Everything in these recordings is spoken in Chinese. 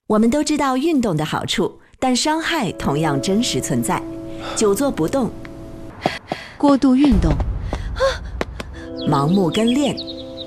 我们都知道运动的好处，但伤害同样真实存在。久坐不动、 过度运动、 盲目跟练、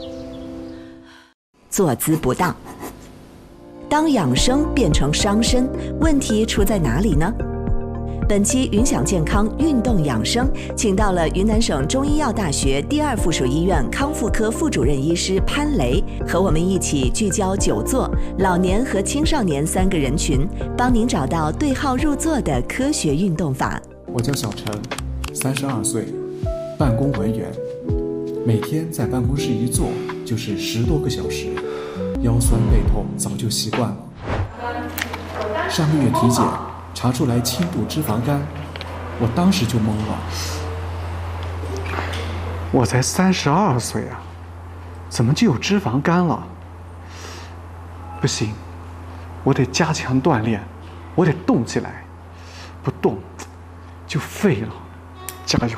坐姿不当。当养生变成伤身，问题出在哪里呢？本期云享健康运动养生，请到了云南省中医药大学第二附属医院康复科副主任医师潘雷，和我们一起聚焦久坐、老年和青少年3个人群，帮您找到对号入座的科学运动法。 我叫小陈，32岁，办公文员，每天在办公室一坐就是10多个小时，腰酸背痛早就习惯了。上个月体检查出来轻度脂肪肝，我当时就懵了。我才32岁啊，怎么就有脂肪肝了？不行，我得加强锻炼，我得动起来，不动就废了，加油！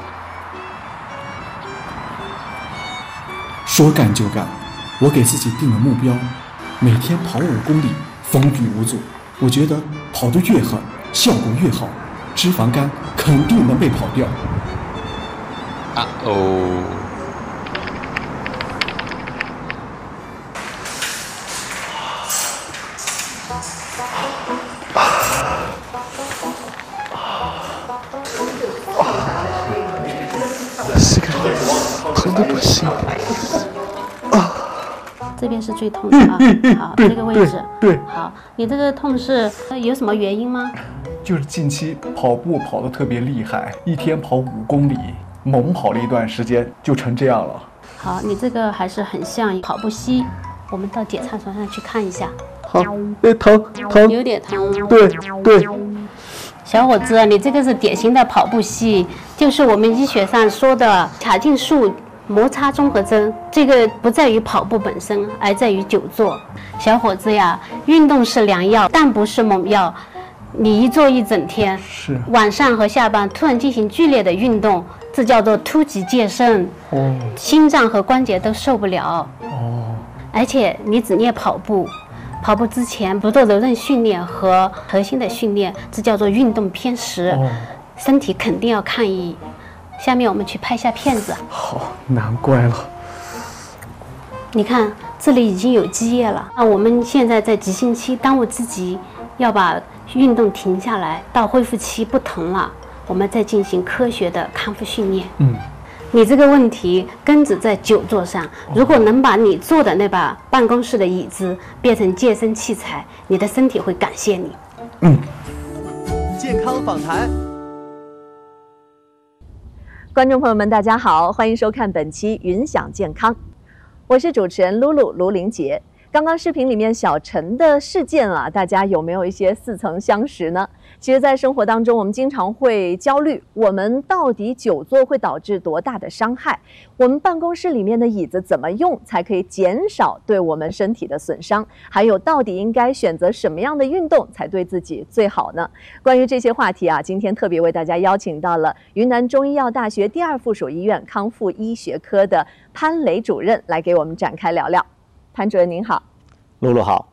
说干就干，我给自己定了目标，每天跑5公里，风雨无阻。我觉得跑得越狠，效果越好，脂肪肝肯定能被跑掉。膝盖疼得不行。 这边是最痛的啊，好，这个位置， 对， 好，你这个痛是有什么原因吗？ 就是近期跑步跑得特别厉害，一天跑5公里，猛跑了一段时间，就成这样了。 好，你这个还是很像跑步膝，我们到检查床上去看一下。 好，疼， 有点疼。 对。 小伙子，你这个是典型的跑步膝，就是我们医学上说的髂胫束摩擦综合征，这个不在于跑步本身，而在于久坐。小伙子呀，运动是良药，但不是猛药。你一坐一整天，晚上和下班突然进行剧烈的运动，这叫做突击戒慎，心脏和关节都受不了。而且你只练跑步，跑步之前不做柔韧训练和核心的训练，这叫做运动偏食，身体肯定要抗议。下面我们去拍下片子。 好，难怪了。 你看这里已经有积液了，那我们现在在急性期，当务之急要把运动停下来，到恢复期不疼了，我们再进行科学的康复训练。你这个问题根子在久坐上，如果能把你坐的那把办公室的椅子变成健身器材，你的身体会感谢你。 健康访谈。 观众朋友们，大家好，欢迎收看本期云享健康，我是主持人露露卢玲杰。刚刚视频里面小陈的事件啊，大家有没有一些似曾相识呢？其实在生活当中，我们经常会焦虑，我们到底久坐会导致多大的伤害？我们办公室里面的椅子怎么用才可以减少对我们身体的损伤？还有到底应该选择什么样的运动才对自己最好呢？关于这些话题啊，今天特别为大家邀请到了云南中医药大学第二附属医院康复医学科的潘雷主任来给我们展开聊聊。潘主任您好。 露露好。